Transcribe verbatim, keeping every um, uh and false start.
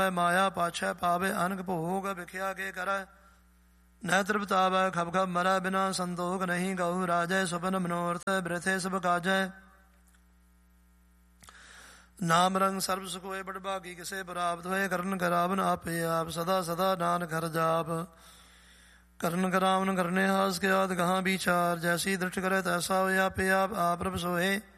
ਮਾਇਆ ਪਾਛੈ ਪਾਵੇ ਅਨਕ ਭੋਗ ਵਿਖਿਆ ਕੇ ਕਰੈ ਨੈਤਰ ਬਤਾਵੈ ਖਬ ਖਬ ਮਰੈ ਬਿਨਾ ਸੰਤੋਖ ਨਹੀਂ ਗਉ ਰਾਜੈ ਸੁਪਨ ਮਨੋਰਥ ਬ੍ਰਿਥੇ ਸਭ ਕਾਜੈ ਨਾਮ ਰੰਗ ਸਰਬ ਸੁਖ ਹੋਏ ਬੜ ਭਾਗੀ ਕਿਸੇ ਪ੍ਰਾਪਤ ਹੋਏ ਕਰਨ ਕਰਾਵਨ ਆਪੇ ਆਪ ਸਦਾ ਸਦਾ ਨਾਨਕ ਹਰਿ ਜਾਪ ਕਰਨ ਕਰਾਵਨ ਕਰਨੇ ਹਾਸ ਕੇ ਆਦ ਗਾਹਾਂ ਵਿਚਾਰ ਜੈਸੀ ਦ੍ਰਿਸ਼ਟ ਕਰੇ ਤੈਸਾ ਹੋਏ ਆਪੇ ਆਪ ਆਪ ਪ੍ਰਭ ਸੋਏ